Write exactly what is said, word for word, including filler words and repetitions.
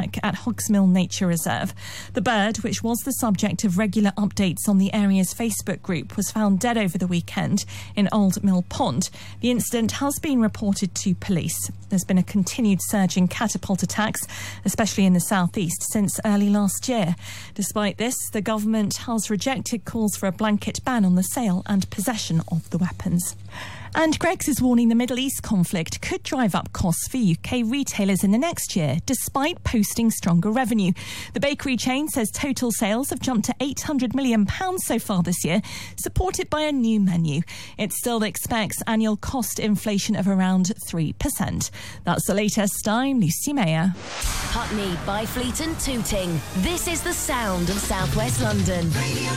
peacock at Hogsmill Nature Reserve. The bird, which was the subject of regular updates on the area's Facebook group, was found dead over the weekend in Old Mill Pond. The incident has been reported to police. There's been a continued surge in catapult attacks, especially in the southeast, since early last year. Despite this, the government has rejected calls for a blanket ban on the sale and possession of the weapons. And Greggs is warning the Middle East conflict could drive up costs for U K retailers in the next year, despite posting stronger revenue. The bakery chain says total sales have jumped to eight hundred million pounds so far this year, supported by a new menu. It still expects annual cost inflation of around three percent. That's the latest. I'm Lucy Mayer. Putney, Byfleet and Tooting. This is the sound of South West London. Radio